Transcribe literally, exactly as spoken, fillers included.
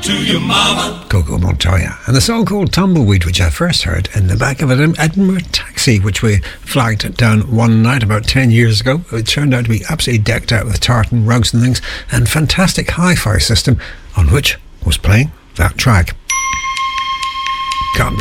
to your mama. Coco Montoya. And the song called Tumbleweed, which I first heard in the back of an Edinburgh taxi, which we flagged down one night about ten years ago. It turned out to be absolutely decked out with tartan rugs and things, and fantastic hi-fi system on which was playing that track. Can't be